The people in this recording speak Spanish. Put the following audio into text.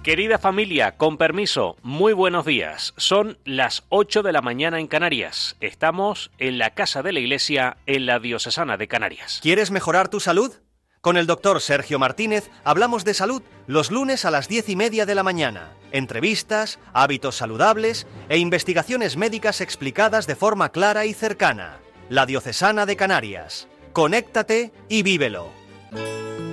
Querida familia, con permiso, muy buenos días. Son las 8 de la mañana en Canarias. Estamos en la Casa de la Iglesia, en la Diocesana de Canarias. ¿Quieres mejorar tu salud? Con el doctor Sergio Martínez hablamos de salud los lunes a las 10:30 de la mañana. Entrevistas, hábitos saludables e investigaciones médicas explicadas de forma clara y cercana. La Diocesana de Canarias. Conéctate y vívelo.